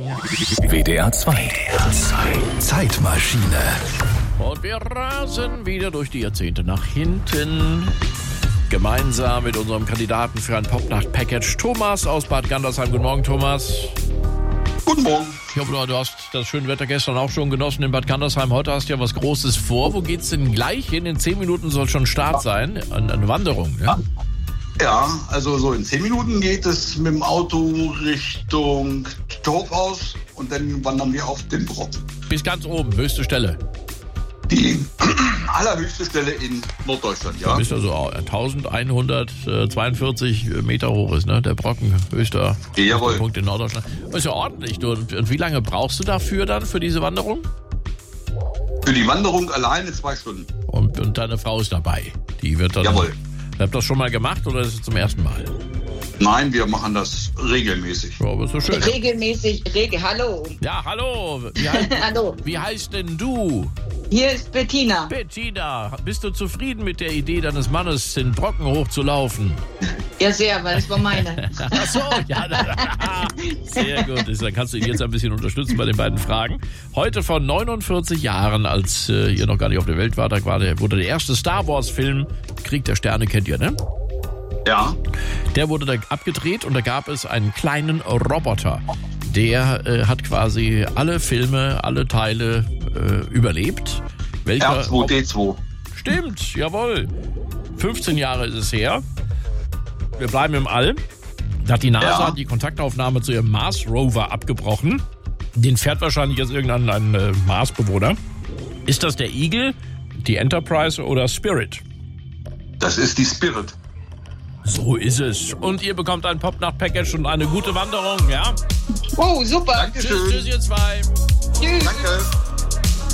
WDR 2. Zeitmaschine. Und wir rasen wieder durch die Jahrzehnte nach hinten. Gemeinsam mit unserem Kandidaten für ein Popnacht-Package, Thomas aus Bad Gandersheim. Guten Morgen, Thomas. Guten Morgen. Ich hoffe, du hast das schöne Wetter gestern auch schon genossen in Bad Gandersheim. Heute hast du ja was Großes vor. Wo geht's denn gleich hin? In 10 Minuten soll schon Start sein. Eine Wanderung, ne? Ja, also so in 10 Minuten geht es mit dem Auto Richtung Torfhaus und dann wandern wir auf den Brocken. Bis ganz oben, höchste Stelle. Die allerhöchste Stelle in Norddeutschland, ja. Du bist also 1142 Meter hoch ist, ne? Der Brocken, höchster Punkt in Norddeutschland. Das ist ja ordentlich. Und wie lange brauchst du dafür dann, für diese Wanderung? Für die Wanderung alleine 2 Stunden. Und deine Frau ist dabei. Die wird dann... Jawohl. Habt ihr das schon mal gemacht oder ist es zum ersten Mal? Nein, wir machen das regelmäßig. Ja, aber ist so schön. Hallo. Ja, hallo. Hallo. Wie heißt denn du? Hier ist Bettina. Bettina, bist du zufrieden mit der Idee deines Mannes, den Brocken hochzulaufen? Ja, sehr, weil es war meine. Ach so, ja. Sehr gut. Dann kannst du ihn jetzt ein bisschen unterstützen bei den beiden Fragen. Heute vor 49 Jahren, als ihr noch gar nicht auf der Welt wart, da wurde der erste Star Wars-Film, Krieg der Sterne, kennt ihr, ne? Ja. Der wurde da abgedreht und da gab es einen kleinen Roboter. Der hat quasi alle Filme, alle Teile überlebt. R2-D2. Stimmt, jawohl. 15 Jahre ist es her. Wir bleiben im All. Da hat die NASA die Kontaktaufnahme zu ihrem Mars-Rover abgebrochen. Den fährt wahrscheinlich jetzt irgendein Mars-Bewohner. Ist das der Eagle, die Enterprise oder Spirit? Das ist die Spirit. So ist es. Und ihr bekommt ein Popnacht-Package und eine gute Wanderung, ja? Oh, super. Dankeschön. Tschüss, ihr zwei. Tschüss. Danke.